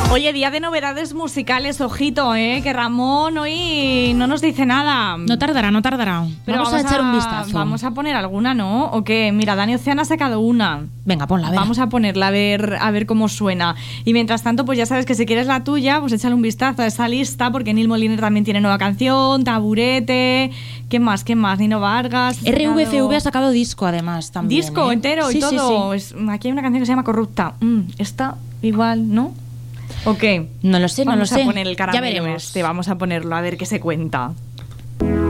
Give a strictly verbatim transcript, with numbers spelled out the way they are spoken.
Oye, día de novedades musicales, ojito, ¿eh? Que Ramón hoy no nos dice nada. No tardará, no tardará. Pero vamos, vamos a echar un vistazo. Vamos a poner alguna, ¿no? ¿O qué? Mira, Dani Ocean ha sacado una. Venga, ponla, a ver. Vamos a ponerla a ver, a ver cómo suena. Y mientras tanto, pues ya sabes que si quieres la tuya, pues échale un vistazo a esa lista, porque Neil Moliner también tiene nueva canción, Taburete. ¿Qué más? ¿Qué más? Nino Vargas. R V C V ha sacado disco, además, también. Disco ¿eh? entero sí, y todo. Sí, sí. Es, aquí hay una canción que se llama Corrupta. Mm, esta igual, ¿no? ¿O qué? No lo sé, no vamos lo sé. Vamos a poner el Ya caramelo veremos. este, vamos a ponerlo a ver qué se cuenta.